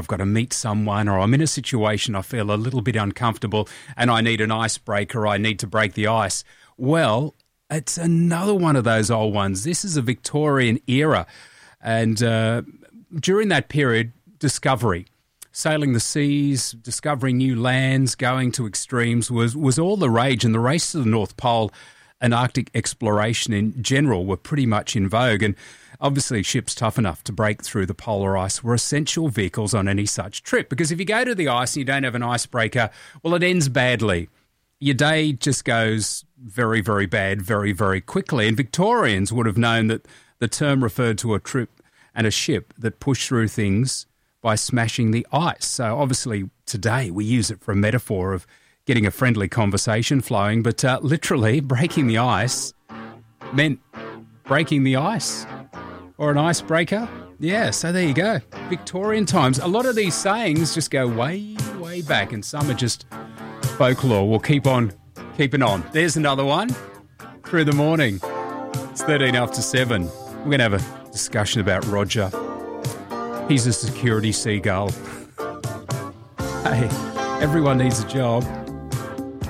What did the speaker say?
I've got to meet someone, or I'm in a situation I feel a little bit uncomfortable and I need an icebreaker, I need to break the ice. Well, it's another one of those old ones. This is a Victorian era. And during that period, discovery, sailing the seas, discovering new lands, going to extremes was all the rage. And the race to the North Pole and Arctic exploration in general were pretty much in vogue. And obviously ships tough enough to break through the polar ice were essential vehicles on any such trip. Because if you go to the ice and you don't have an icebreaker, well, it ends badly. Your day just goes very, very bad very, very quickly. And Victorians would have known that the term referred to a trip and a ship that pushed through things by smashing the ice. So obviously today we use it for a metaphor of getting a friendly conversation flowing, but literally breaking the ice meant breaking the ice. Or an icebreaker. Yeah, so there you go. Victorian times. A lot of these sayings just go way, way back, and some are just folklore. We'll keep on keeping on. There's another one. Through the morning. It's 13 after 7. We're going to have a discussion about Roger. He's a security seagull. Hey, everyone needs a job.